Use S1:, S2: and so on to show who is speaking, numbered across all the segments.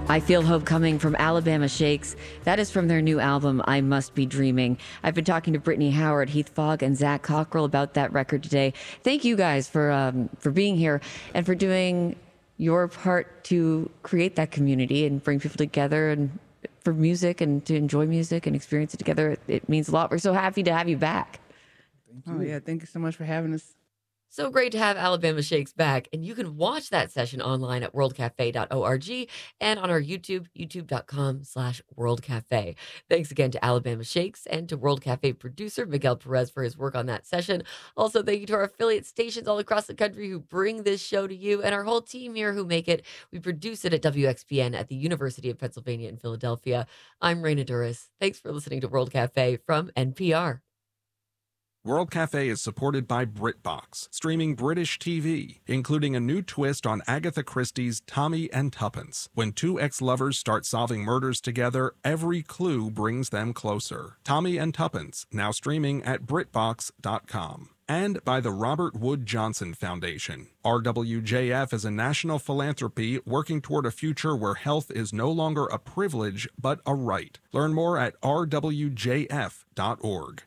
S1: I Feel Hope Coming from Alabama Shakes. That is from their new album, I Must Be Dreaming. I've been talking to Brittany Howard, Heath Fogg, and Zach Cockrell about that record today. Thank you guys for being here and for doing your part to create that community and bring people together and for music and to enjoy music and experience it together. It means a lot. We're so happy to have you back.
S2: Thank you. Oh, yeah. Thank you so much for having us.
S3: So great to have Alabama Shakes back. And you can watch that session online at worldcafe.org and on our YouTube, youtube.com/worldcafe. Thanks again to Alabama Shakes and to World Cafe producer Miguel Perez for his work on that session. Also, thank you to our affiliate stations all across the country who bring this show to you and our whole team here who make it. We produce it at WXPN at the University of Pennsylvania in Philadelphia. I'm Raina Duras. Thanks for listening to World Cafe from NPR.
S4: World Cafe is supported by BritBox, streaming British TV, including a new twist on Agatha Christie's Tommy and Tuppence. When two ex-lovers start solving murders together, every clue brings them closer. Tommy and Tuppence, now streaming at BritBox.com. And by the Robert Wood Johnson Foundation. RWJF is a national philanthropy working toward a future where health is no longer a privilege, but a right. Learn more at rwjf.org.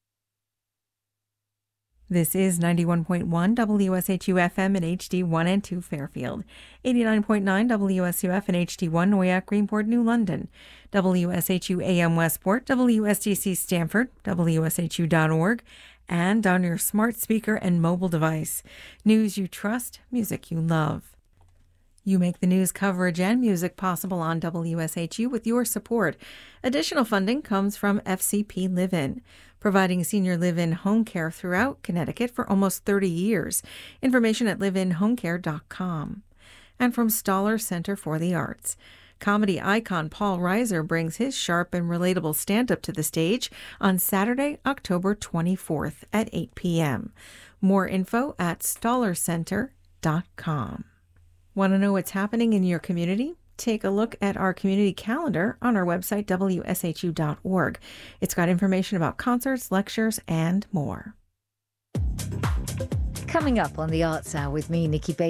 S5: This is 91.1 WSHU FM and HD1 and 2 Fairfield, 89.9 WSUF and HD1 Noyak Greenport, New London, WSHU AM Westport, WSDC Stamford, WSHU.org, and on your smart speaker and mobile device. News you trust, music you love. You make the news coverage and music possible on WSHU with your support. Additional funding comes from FCP Live-In, providing senior live-in home care throughout Connecticut for almost 30 years. Information at liveinhomecare.com. And from Stoller Center for the Arts. Comedy icon Paul Reiser brings his sharp and relatable stand-up to the stage on Saturday, October 24th at 8 p.m. More info at stollercenter.com. Want to know what's happening in your community? Take a look at our community calendar on our website, wshu.org. It's got information about concerts, lectures, and more.
S6: Coming up on the Arts Hour with me, Nikki Bates.